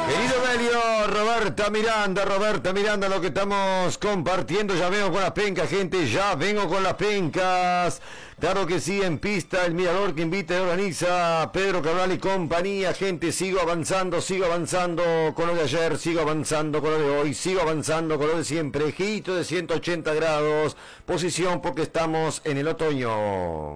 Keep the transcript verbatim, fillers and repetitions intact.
Querido Belio, Roberta Miranda, Roberta Miranda, lo que estamos compartiendo, ya vengo con las pencas, gente, ya vengo con las pencas. Claro que sí, en pista, el mirador que invita y organiza Pedro Cabral y compañía, gente, sigo avanzando, sigo avanzando con lo de ayer, sigo avanzando con lo de hoy, sigo avanzando con lo de siempre, giro de ciento ochenta grados, posición porque estamos en el otoño.